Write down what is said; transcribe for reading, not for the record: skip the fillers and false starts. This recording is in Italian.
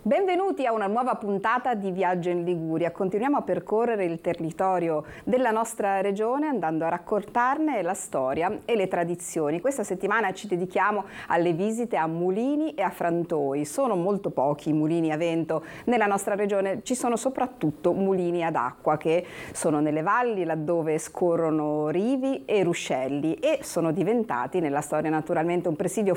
Benvenuti a una nuova puntata di Viaggio in Liguria. Continuiamo a percorrere il territorio della nostra regione andando a raccontarne la storia e le tradizioni. Questa settimana ci dedichiamo alle visite a mulini e a frantoi. Sono molto pochi i mulini a vento nella nostra regione, ci sono soprattutto mulini ad acqua che sono nelle valli laddove scorrono rivi e ruscelli e sono diventati nella storia naturalmente un presidio